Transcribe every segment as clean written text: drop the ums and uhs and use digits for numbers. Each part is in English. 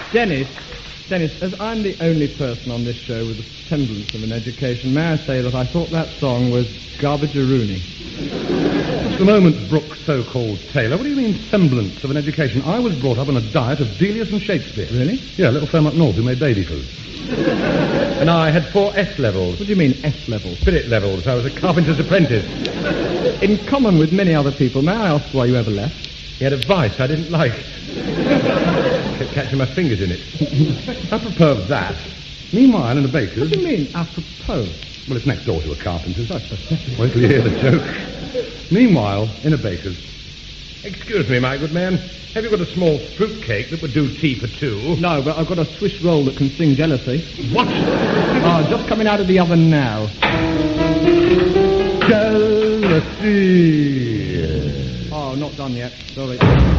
Dennis, as I'm the only person on this show with a semblance of an education, may I say that I thought that song was garbage-a-rooney. Just a moment, Brooke, so-called Taylor. What do you mean, semblance of an education? I was brought up on a diet of Delius and Shakespeare. Really? Yeah, a little firm up north who made baby food. And I had 4 S levels. What do you mean, S levels? Spirit levels. I was a carpenter's apprentice. In common with many other people, may I ask why you ever left? He had a vice I didn't like. Kept catching my fingers in it. Apropos of that, meanwhile, in a baker's... What do you mean, apropos? Well, it's next door to a carpenter's. That's pathetic. Wait till you hear the joke. Meanwhile, in a baker's... Excuse me, my good man. Have you got a small fruit cake that would do tea for 2? No, but I've got a Swiss roll that can sing jealousy. What? Oh, just coming out of the oven now. Jealousy. Oh, not done yet. Sorry.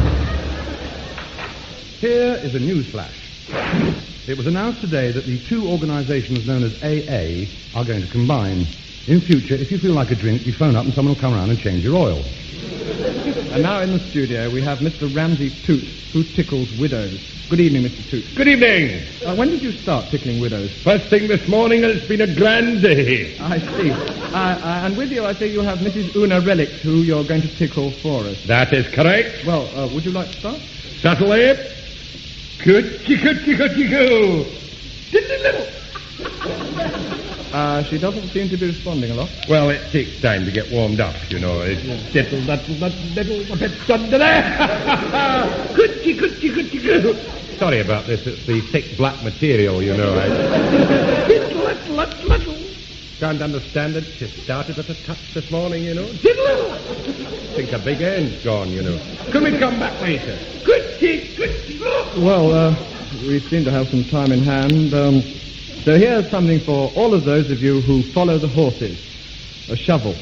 Here is a news flash. It was announced today that the 2 organizations known as AA are going to combine. In future, if you feel like a drink, you phone up and someone will come around and change your oil. And now in the studio, we have Mr. Ramsay Toots, who tickles widows. Good evening, Mr. Toots. Good evening. When did you start tickling widows? First thing this morning, and it's been a grand day. I see. And with you, I see you have Mrs. Una Relics, who you're going to tickle for us. That is correct. Well, would you like to start? Certainly. Coo-chee-coo-chee-coo-chee-coo. Diddly-little. She doesn't seem to be responding a lot. Well, it takes time to get warmed up, you know. It's diddle, a bit Coo-chee-coo-chee-coo-chee-coo. Sorry about this. It's the thick black material, you know. Diddle-little. Can't understand it. She started at a touch this morning, you know. Diddle. Think a big end's gone, you know. Can we come back later? Well, we seem to have some time in hand. So here's something for all of those of you who follow the horses. A shovel.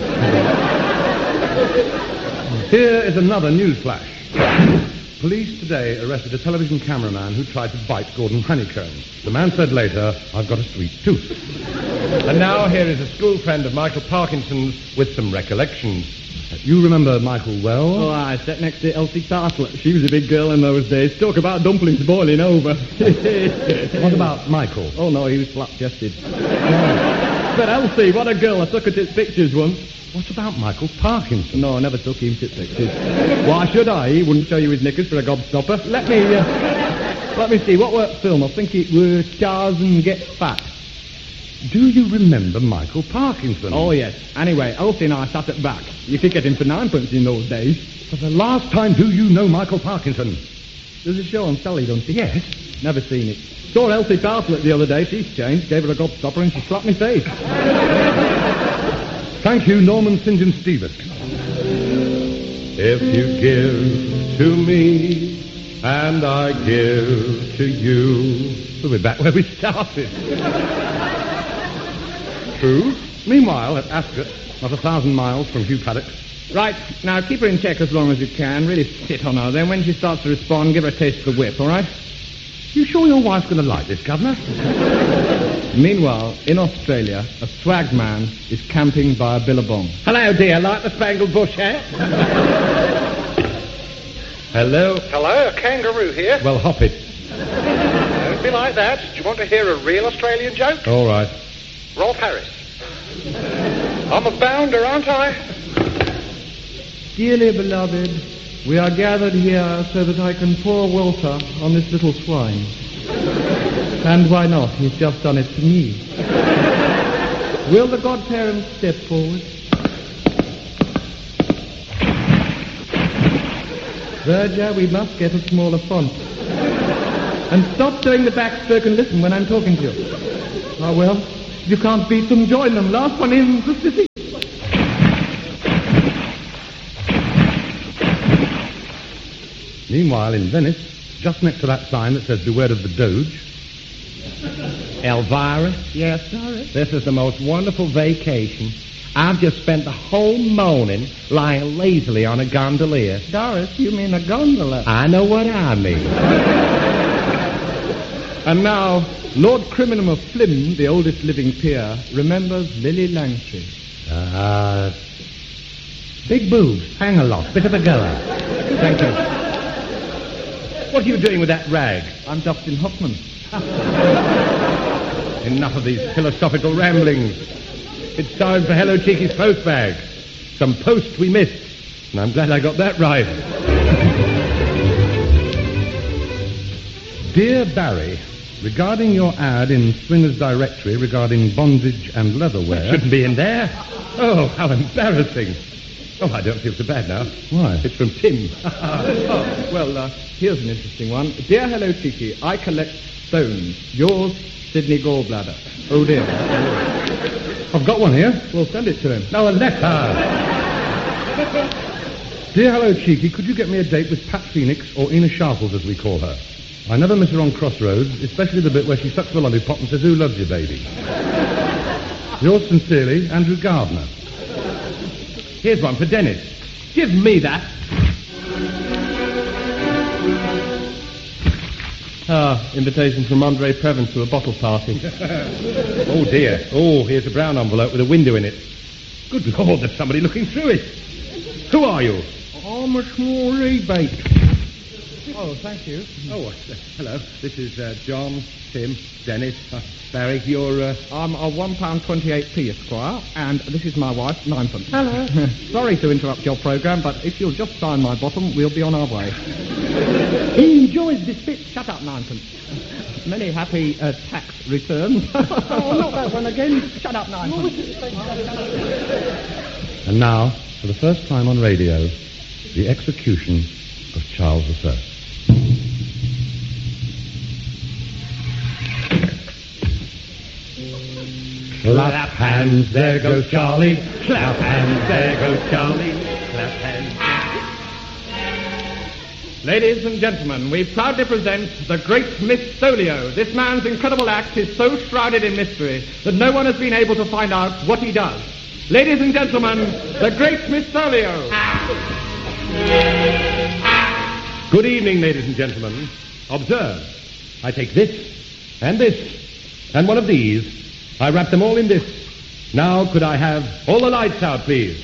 Here is another news flash. Police today arrested a television cameraman who tried to bite Gordon Honeycomb. The man said later, I've got a sweet tooth. And now here is a school friend of Michael Parkinson's with some recollections. You remember Michael well? Oh, I sat next to Elsie Tartlett. She was a big girl in those days. Talk about dumplings boiling over. What about Michael? Oh, no, he was flat-chested. But Elsie, what a girl. I took her to pictures once. What about Michael Parkinson? No, I never took him to pictures. Why should I? He wouldn't show you his knickers for a gobstopper. Let me see. What were film? I think it was Tarzan Gets Fat. Do you remember Michael Parkinson? Oh, yes. Anyway, Elsie and I sat at back. You could get him for 9p in those days. For the last time, do you know Michael Parkinson? There's a show on telly, don't you? Yes. Never seen it. Saw Elsie Tartlett the other day. She's changed. Gave her a gobstopper and she slapped me face. Thank you, Norman St. John Stevens. If you give to me and I give to you. We'll be back where we started. True. Meanwhile, at Ascot, not 1,000 miles from Hugh Paddock. Right, now keep her in check as long as you can. Really sit on her. Then when she starts to respond, give her a taste of the whip, all right? You sure your wife's going to like this, Governor? Meanwhile, in Australia, a swag man is camping by a billabong. Hello, dear. Like the spangled bush hat? Hello? Hello, a kangaroo here. Well, hop it. Don't be like that. Do you want to hear a real Australian joke? All right. Rolf Harris. I'm a bounder, aren't I? Dearly beloved, we are gathered here so that I can pour water on this little swine. And why not? He's just done it to me. Will the godparents step forward? Verger, we must get a smaller font. And stop doing the backstroke and listen when I'm talking to you. Ah, well, if you can't beat them, join them. Last one in, the city. Meanwhile, in Venice, just next to that sign that says, beware of the Doge. Elvira? Yes, Doris? This is the most wonderful vacation. I've just spent the whole morning lying lazily on a gondolier. Doris, you mean a gondola. I know what I mean. And now, Lord Criminal of Flim, the oldest living peer, remembers Lily Langtry. Big boobs, hang a lot, bit of a goer. Thank you. What are you doing with that rag? I'm Dustin Hoffman. Enough of these philosophical ramblings. It's time for Hello Cheeky's post bag. Some post we missed, and I'm glad I got that right. Dear Barry, regarding your ad in Swinger's Directory regarding bondage and leatherware... Shouldn't be in there. Oh, how embarrassing. Oh, I don't feel so bad now. Why? It's from Tim. Here's an interesting one. Dear Hello Cheeky, I collect stones. Yours, Sydney Gallbladder. Oh, dear. I've got one here. Well, send it to him. No, a letter. Dear Hello Cheeky, could you get me a date with Pat Phoenix, or Ina Sharples as we call her? I never miss her on Crossroads, especially the bit where she sucks the lollipop and says, "Who loves you, baby?" Yours sincerely, Andrew Gardner. Here's one for Dennis. Give me that. Invitation from Andre Previn to a bottle party. Oh, dear. Oh, here's a brown envelope with a window in it. Good Lord, there's somebody looking through it. Who are you? I'm a small rebate. Oh, thank you. Oh, hello. This is John, Tim, Dennis, Barry. You're... I'm a £1.28p, Esquire, and this is my wife, 9p. Hello. Sorry to interrupt your programme, but if you'll just sign my bottom, we'll be on our way. He enjoys this bit. Shut up, 9p. Many happy tax returns. Oh, not that one again. Shut up, 9p. And now, for the first time on radio, the execution of Charles I. Clap hands, there goes Charlie. Clap hands, there goes Charlie. Clap hands. Ladies and gentlemen, we proudly present the great Miss Solio. This man's incredible act is so shrouded in mystery that no one has been able to find out what he does. Ladies and gentlemen, the great Miss Solio. Good evening, ladies and gentlemen. Observe. I take this, and one of these. I wrap them all in this. Now, could I have all the lights out, please?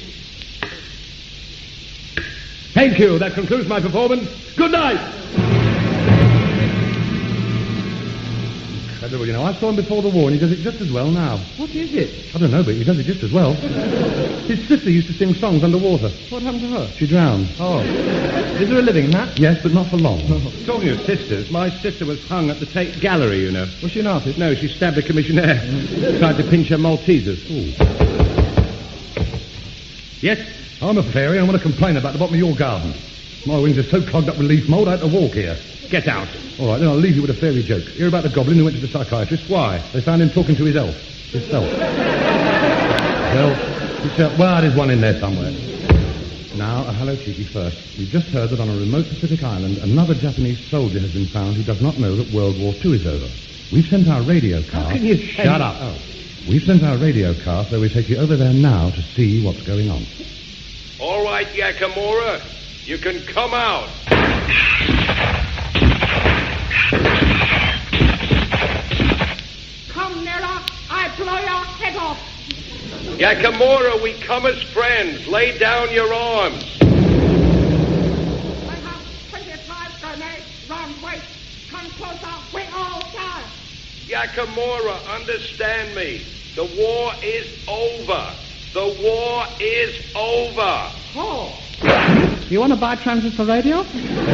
Thank you. That concludes my performance. Good night. Incredible, you know. I saw him before the war, and he does it just as well now. What is it? I don't know, but he does it just as well. His sister used to sing songs underwater. What happened to her? She drowned. Oh. Is there a living in that? Yes, but not for long. Talking of sisters, my sister was hung at the Tate Gallery, you know. Was she an artist? No, she stabbed a commissionaire. Tried to pinch her Maltesers. Ooh. Yes? I'm a fairy. I want to complain about the bottom of your garden. My wings are so clogged up with leaf mould, I had to walk here. Get out. All right, then I'll leave you with a fairy joke. Hear about the goblin who went to the psychiatrist? Why? They found him talking to his elf. Himself. Well, there's one in there somewhere. Now, a Hello Cheeky first. We've just heard that on a remote Pacific island, another Japanese soldier has been found who does not know that World War II is over. We've sent our radio car... How can you Shut up. Oh. We've sent our radio car, so we take you over there now to see what's going on. All right, Yakamura, you can come out. Come nearer, I blow your head off. Yakamura, we come as friends. Lay down your arms. I have 25 grenades round waist. Come closer, we all die. Yakamura, understand me. The war is over. The war is over. Oh. You want to buy transistor radio?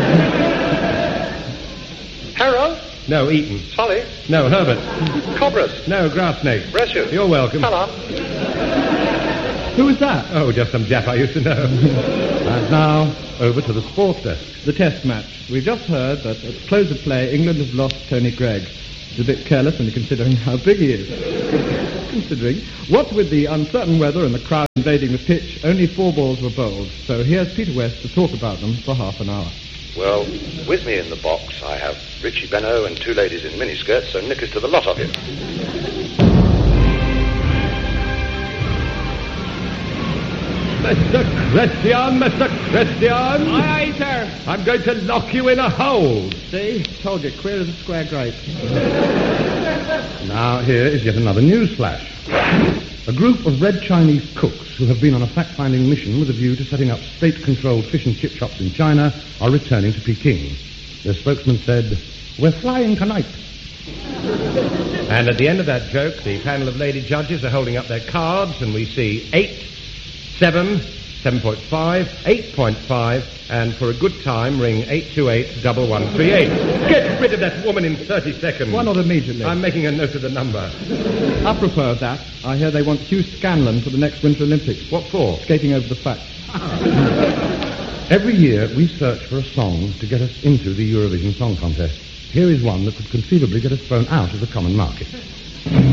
Harold? No, Eaton. Solly? No, Herbert. Cobras? No, grass snake. Bless you. You're welcome. Hello. Who was that? Oh, just some Jap I used to know. And now, over to the sports desk. The test match. We've just heard that at close of play, England have lost Tony Gregg. It's a bit careless when you're considering how big he is. Considering, what with the uncertain weather and the crowd invading the pitch, only 4 balls were bowled. So here's Peter West to talk about them for half an hour. Well, with me in the box, I have Richie Benno and 2 ladies in miniskirts, so knickers to the lot of you. Mr. Christian! Aye, aye, sir. I'm going to lock you in a hole. See? Told you, queer as a square grape. Now, here is yet another news flash. A group of Red Chinese cooks who have been on a fact-finding mission with a view to setting up state-controlled fish and chip shops in China are returning to Peking. The spokesman said, "We're flying tonight." And at the end of that joke, the panel of lady judges are holding up their cards, and we see 8, 7, 7.5, 8.5, and for a good time, ring 828-1138. Get rid of that woman in 30 seconds. Why not immediately? I'm making a note of the number. Apropos of that, I hear they want Hugh Scanlon for the next Winter Olympics. What for? Skating over the facts. Every year, we search for a song to get us into the Eurovision Song Contest. Here is one that could conceivably get us thrown out of the common market.